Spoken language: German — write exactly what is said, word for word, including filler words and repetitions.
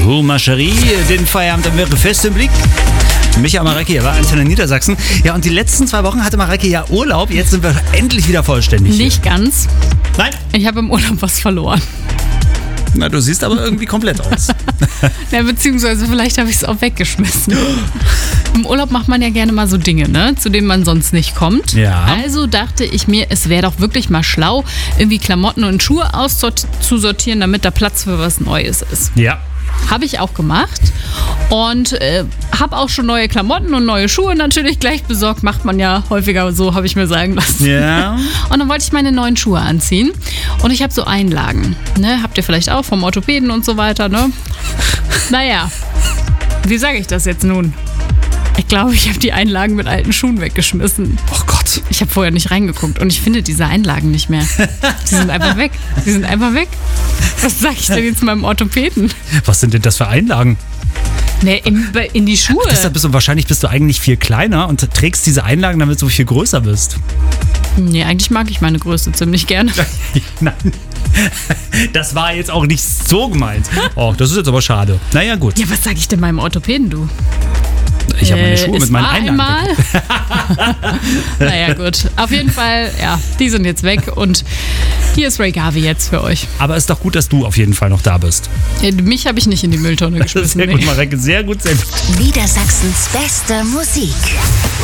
Bonjour, ma chérie. Den Feierabend haben wir fest im Blick. Micha Marecki, er war Antenne Niedersachsen. Ja, und die letzten zwei Wochen hatte Marecki ja Urlaub. Jetzt sind wir endlich wieder vollständig. Nicht hier. ganz. Nein? Ich habe im Urlaub was verloren. Na, du siehst aber irgendwie komplett aus. Ja, beziehungsweise vielleicht habe ich es auch weggeschmissen. Im Urlaub macht man ja gerne mal so Dinge, ne, zu denen man sonst nicht kommt. Ja. Also dachte ich mir, es wäre doch wirklich mal schlau, irgendwie Klamotten und Schuhe auszusortieren, damit da Platz für was Neues ist. Ja. Habe ich auch gemacht und äh, habe auch schon neue Klamotten und neue Schuhe natürlich gleich besorgt. Macht man ja häufiger so, habe ich mir sagen lassen. Ja. Und dann wollte ich meine neuen Schuhe anziehen und ich habe so Einlagen. Ne? Habt ihr vielleicht auch vom Orthopäden und so weiter, ne? Naja, wie sage ich das jetzt nun? Ich glaube, ich habe die Einlagen mit alten Schuhen weggeschmissen. Oh Gott. Ich habe vorher nicht reingeguckt und ich finde diese Einlagen nicht mehr. Die sind einfach weg. Die sind einfach weg. Was sage ich denn jetzt meinem Orthopäden? Was sind denn das für Einlagen? Ne, in, in die Schuhe. Ach, deshalb bist du, wahrscheinlich bist du eigentlich viel kleiner und trägst diese Einlagen, damit du viel größer bist. Nee, eigentlich mag ich meine Größe ziemlich gerne. Nein. Das war jetzt auch nicht so gemeint. Oh, das ist jetzt aber schade. Naja, gut. Ja, was sage ich denn meinem Orthopäden, du? Ich habe meine Schuhe äh, mit meinen war Einlagen. einmal. Naja, gut. Auf jeden Fall, ja, die sind jetzt weg und hier ist Ray Garvey jetzt für euch. Aber es ist doch gut, dass du auf jeden Fall noch da bist. Ja, mich habe ich nicht in die Mülltonne geschmissen. Sehr gut, Nee. Marecki, sehr gut, sehr gut. Niedersachsens beste Musik.